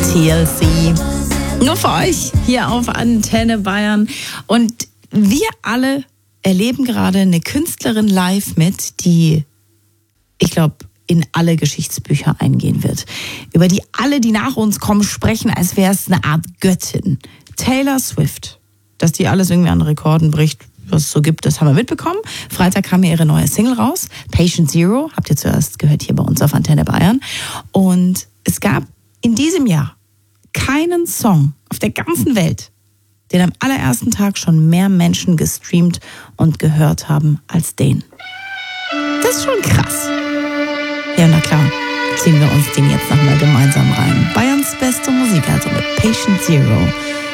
TLC. Nur für euch hier auf Antenne Bayern. Und wir alle erleben gerade eine Künstlerin live mit, die, ich glaube, in alle Geschichtsbücher eingehen wird. Über die alle, die nach uns kommen, sprechen, als wäre es eine Art Göttin. Taylor Swift. Dass die alles irgendwie an Rekorden bricht, was es so gibt, das haben wir mitbekommen. Freitag kam ihre neue Single raus, Patient Zero, habt ihr zuerst gehört hier bei uns auf Antenne Bayern. Und es gab in diesem Jahr keinen Song auf der ganzen Welt, den am allerersten Tag schon mehr Menschen gestreamt und gehört haben als den. Das ist schon krass. Ja, na klar, ziehen wir uns den jetzt nochmal gemeinsam rein. Bayerns beste Musik, also mit Patient Zero.